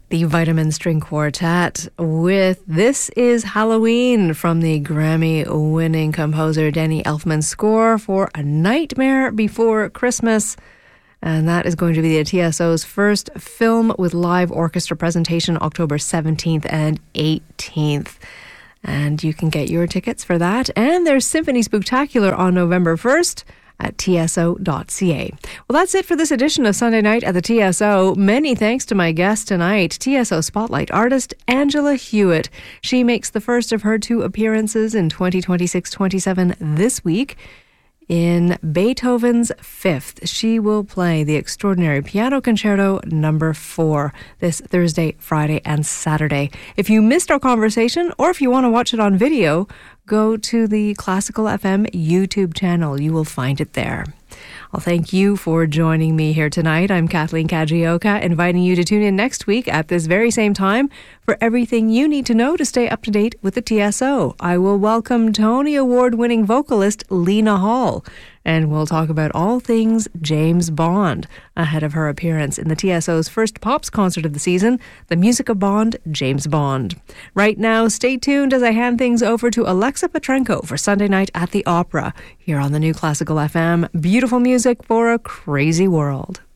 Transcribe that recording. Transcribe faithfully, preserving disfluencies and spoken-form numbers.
The Vitamin String Quartet with This Is Halloween from the Grammy-winning composer Danny Elfman's score for A Nightmare Before Christmas. And that is going to be the T S O's first film with live orchestra presentation October seventeenth and eighteenth. And you can get your tickets for that. And there's Symphony Spooktacular on November first at T S O dot C A. Well, that's it for this edition of Sunday Night at the T S O. Many thanks to my guest tonight, T S O Spotlight artist Angela Hewitt. She makes the first of her two appearances in twenty twenty-six twenty-seven this week. In Beethoven's Fifth, she will play the Extraordinary Piano Concerto number four this Thursday, Friday, and Saturday. If you missed our conversation or if you want to watch it on video, go to the Classical F M YouTube channel. You will find it there. Well, thank you for joining me here tonight. I'm Kathleen Kajioka, inviting you to tune in next week at this very same time for everything you need to know to stay up to date with the T S O. I will welcome Tony Award-winning vocalist Lena Hall, and we'll talk about all things James Bond ahead of her appearance in the T S O's first Pops concert of the season, The Music of Bond, James Bond. Right now, stay tuned as I hand things over to Alexa Petrenko for Sunday Night at the Opera here on the new Classical F M. Beautiful music for a crazy world.